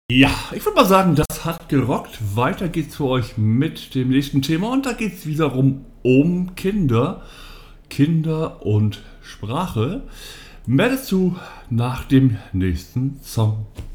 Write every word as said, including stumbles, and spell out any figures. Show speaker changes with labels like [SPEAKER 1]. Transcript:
[SPEAKER 1] Ja, ich würde mal sagen, das hat gerockt. Weiter geht's für euch mit dem nächsten Thema und da geht's wiederum um Kinder. Kinder und Sprache. Mehr dazu nach dem nächsten Song.